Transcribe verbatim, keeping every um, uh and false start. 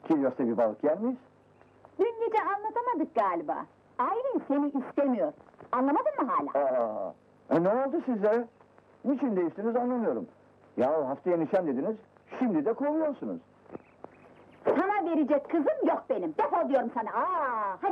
Kilyos'ta bir balık yer miyiz? Dün gece anlatamadık galiba. Aylin seni istemiyor. Anlamadın mı hala? Aa, e ne oldu size? Niçin değiştiniz anlamıyorum. Ya haftaya nişan dediniz, şimdi de kovuyorsunuz. Sana verecek kızım yok benim. Defol diyorum sana. Aa, hadi.